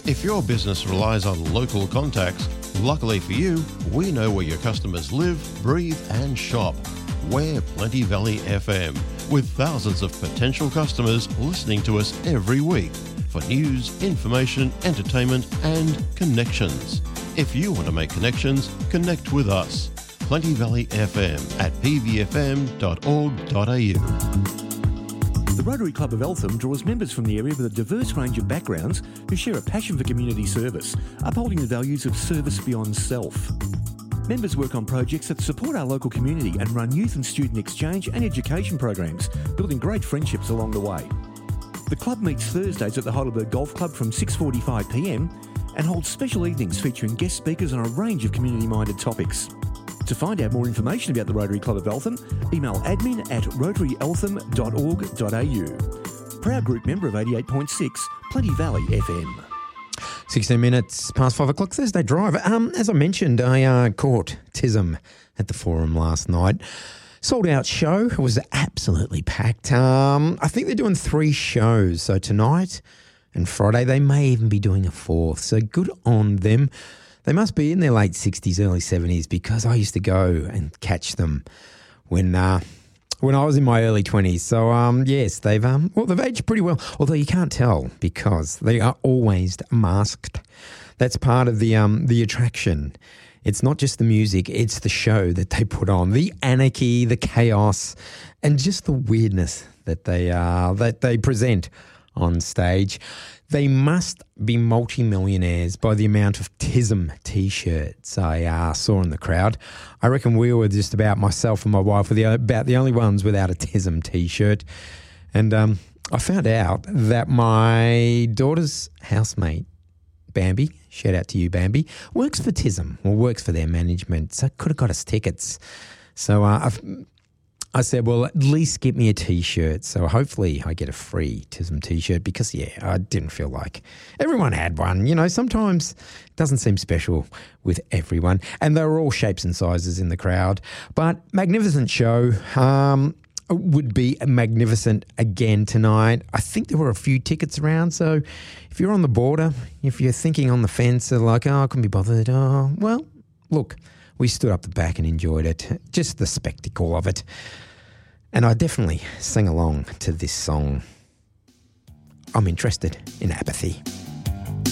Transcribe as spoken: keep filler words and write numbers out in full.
If your business relies on local contacts, luckily for you, we know where your customers live, breathe and shop. We're Plenty Valley F M, with thousands of potential customers listening to us every week for news, information, entertainment and connections. If you want to make connections, connect with us. Plenty Valley F M at p v f m dot org dot a u. The Rotary Club of Eltham draws members from the area with a diverse range of backgrounds who share a passion for community service, upholding the values of service beyond self. Members work on projects that support our local community and run youth and student exchange and education programs, building great friendships along the way. The club meets Thursdays at the Heidelberg Golf Club from six forty-five p m and holds special evenings featuring guest speakers on a range of community-minded topics. To find out more information about the Rotary Club of Eltham, email admin at rotary eltham dot org dot a u. Proud group member of eighty-eight point six, Plenty Valley F M. sixteen minutes past five o'clock, Thursday Drive. Um, as I mentioned, I uh, caught Tism at the Forum last night. Sold out show. It was absolutely packed. Um, I think they're doing three shows. So tonight and Friday, they may even be doing a fourth. So good on them. They must be in their late sixties, early seventies, because I used to go and catch them when uh, when I was in my early twenties. So, um, yes, they've um, well, they've aged pretty well, although you can't tell because they are always masked. That's part of the um, the attraction. It's not just the music, it's the show that they put on, the anarchy, the chaos, and just the weirdness that they uh, that they present on stage. They must be multi-millionaires by the amount of Tism T-shirts I uh, saw in the crowd. I reckon we were just about, myself and my wife, were the, about the only ones without a Tism T-shirt. And um, I found out that my daughter's housemate, Bambi, shout out to you, Bambi, works for Tism, or works for their management, so could have got us tickets. So uh, I've... I said, well, at least get me a T-shirt. So hopefully I get a free Tism T-shirt because, yeah, I didn't feel like everyone had one. You know, sometimes it doesn't seem special with everyone. And they were all shapes and sizes in the crowd. But magnificent show. Um, would be magnificent again tonight. I think there were a few tickets around. So if you're on the border, if you're thinking on the fence, like, oh, I couldn't be bothered. Oh, well, look. We stood up the back and enjoyed it, just the spectacle of it. And I definitely sang along to this song. I'm interested in apathy.